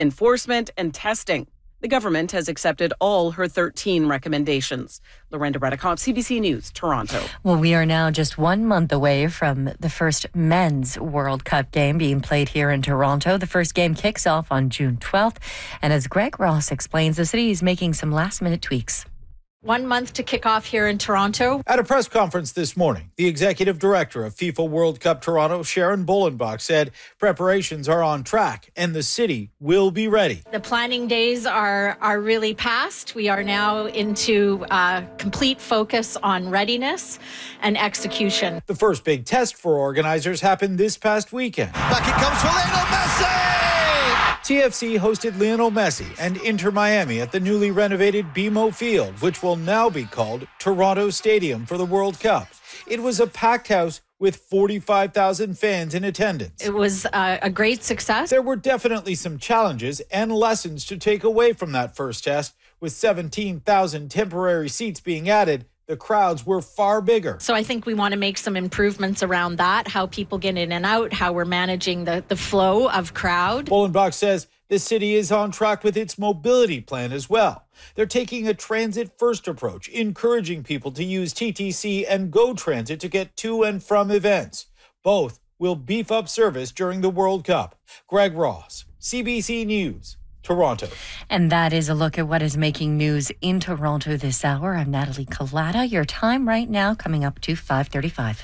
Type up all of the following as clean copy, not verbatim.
enforcement, and testing. The government has accepted all her 13 recommendations. Lorenda Redicop, CBC News, Toronto. Well, we are now just 1 month away from the first men's World Cup game being played here in Toronto. The first game kicks off on June 12th. And as Greg Ross explains, the city is making some last-minute tweaks. 1 month to kick off here in Toronto. At a press conference this morning, the executive director of FIFA World Cup Toronto, Sharon Bolenbach, said preparations are on track and the city will be ready. The planning days are really past. We are now into complete focus on readiness and execution. The first big test for organizers happened this past weekend. Back it comes for Lionel Messi! TFC hosted Lionel Messi and Inter Miami at the newly renovated BMO Field, which will now be called Toronto Stadium for the World Cup. It was a packed house with 45,000 fans in attendance. It was a great success. There were definitely some challenges and lessons to take away from that first test. With 17,000 temporary seats being added, the crowds were far bigger. So I think we want to make some improvements around that, how people get in and out, how we're managing the flow of crowd. Bolenbach says the city is on track with its mobility plan as well. They're taking a transit-first approach, encouraging people to use TTC and GO Transit to get to and from events. Both will beef up service during the World Cup. Greg Ross, CBC News, Toronto. And that is a look at what is making news in Toronto this hour. I'm Natalie Collada. Your time right now coming up to 5:35.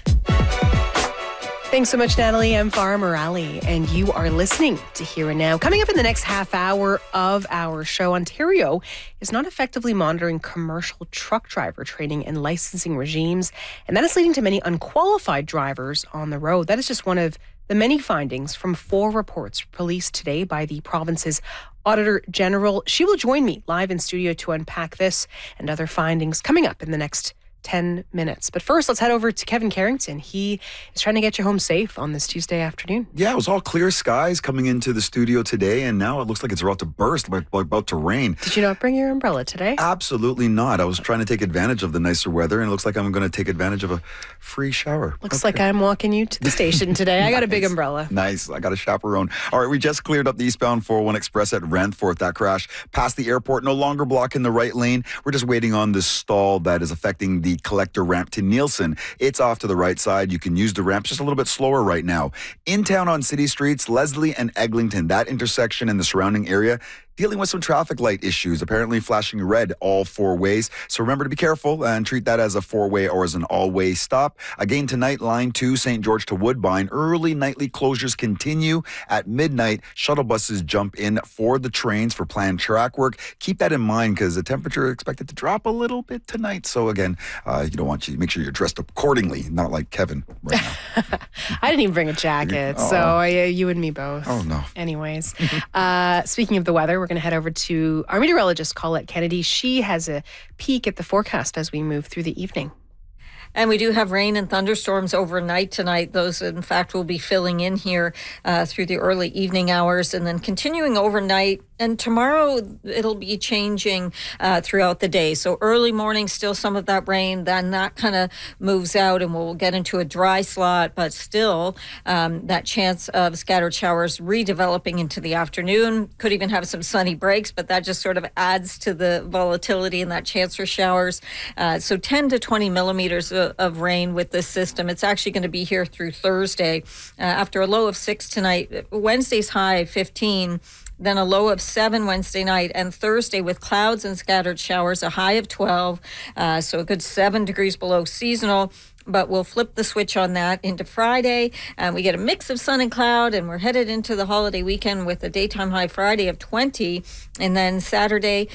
Thanks so much, Natalie. I'm Farah Morali, and you are listening to Here and Now. Coming up in the next half hour of our show, Ontario is not effectively monitoring commercial truck driver training and licensing regimes, and that is leading to many unqualified drivers on the road. That is just one of the many findings from 4 reports released today by the province's Auditor General. She will join me live in studio to unpack this and other findings coming up in the next 10 minutes. But first, let's head over to Kevin Carrington. He is trying to get you home safe on this Tuesday afternoon. Yeah, it was all clear skies coming into the studio today, and now it looks like it's about to burst, like about to rain. Did you not bring your umbrella today? Absolutely not. I was trying to take advantage of the nicer weather, and it looks like I'm going to take advantage of a free shower. Looks like I'm walking you to the station today. I got a big umbrella. Nice. I got a chaperone. All right, we just cleared up the eastbound 401 Express at Ranthorpe. That crash past the airport, no longer blocking the right lane. We're just waiting on this stall that is affecting the collector ramp to Nielsen. It's off to the right side. You can use the ramp just a little bit slower right now. In town on city streets, Leslie and Eglinton, that intersection and the surrounding area, dealing with some traffic light issues, apparently flashing red all 4 ways. So remember to be careful and treat that as a 4-way or as an all-way stop. Again tonight, line 2, St. George to Woodbine. Early nightly closures continue. At midnight, shuttle buses jump in for the trains for planned track work. Keep that in mind because the temperature is expected to drop a little bit tonight. So again, you don't want you to make sure you're dressed accordingly, not like Kevin right now. I didn't even bring a jacket, so you and me both. Oh, no. Anyways, speaking of the weather, we're going to head over to our meteorologist, Colette Kennedy. She has a peek at the forecast as we move through the evening. And we do have rain and thunderstorms overnight tonight. Those, in fact, will be filling in here through the early evening hours and then continuing overnight. And tomorrow, it'll be changing throughout the day. So early morning, still some of that rain. Then that kind of moves out and we'll get into a dry slot. But still, that chance of scattered showers redeveloping into the afternoon. Could even have some sunny breaks, but that just sort of adds to the volatility and that chance for showers. So 10 to 20 millimeters of rain with this system. It's actually going to be here through Thursday. After a low of 6 tonight, Wednesday's high 15. Then a low of 7 Wednesday night, and Thursday with clouds and scattered showers, a high of 12, so a good 7 degrees below seasonal. But we'll flip the switch on that into Friday, and we get a mix of sun and cloud, and we're headed into the holiday weekend with a daytime high Friday of 20, and then Saturday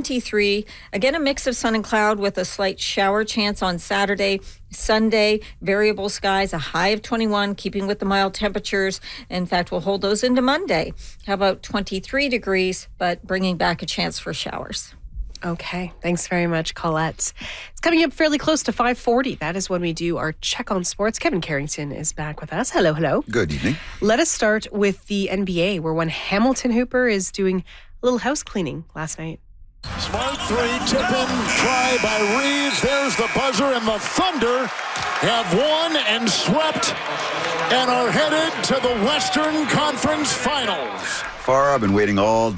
23. Again, a mix of sun and cloud with a slight shower chance on Saturday. Sunday, variable skies, a high of 21, keeping with the mild temperatures. In fact, we'll hold those into Monday. How about 23 degrees, but bringing back a chance for showers. Okay, thanks very much, Colette. It's coming up fairly close to 5:40. That is when we do our check on sports. Kevin Carrington is back with us. Hello, hello. Good evening. Let us start with the NBA, where one Hamilton Hooper is doing a little house cleaning last night. Smart 3, tip in, try by Reeves. There's the buzzer, and the Thunder have won and swept and are headed to the Western Conference Finals. Farah, I've been waiting all day.